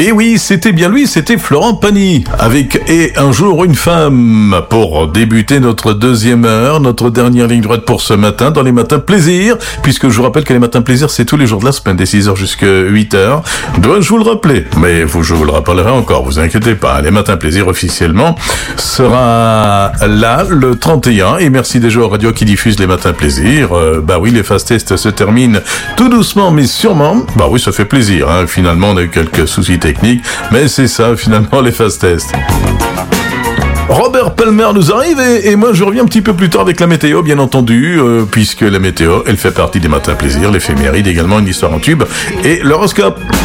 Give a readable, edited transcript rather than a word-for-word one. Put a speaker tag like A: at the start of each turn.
A: Et oui, c'était bien lui, c'était Florent Pagny, avec Et un jour une femme, pour débuter notre deuxième heure, notre dernière ligne droite pour ce matin, dans les matins plaisir, puisque je vous rappelle que les matins plaisir, c'est tous les jours de la semaine, dès 6h jusqu'à 8h. Dois-je vous le rappeler? Mais je vous le rappellerai encore, vous inquiétez pas. Les matins plaisir, officiellement, sera là, le 31, et merci déjà aux radios qui diffusent les matins plaisir. Bah oui, les fast tests se terminent tout doucement, mais sûrement. Bah oui, ça fait plaisir, hein. Finalement, on a eu quelques soucis techniques, mais c'est ça, finalement, les fast tests. Robert Palmer nous arrive et moi je reviens un petit peu plus tard avec la météo, bien entendu, puisque la météo, elle fait partie des matins plaisir, l'éphéméride également, une histoire en tube et l'horoscope.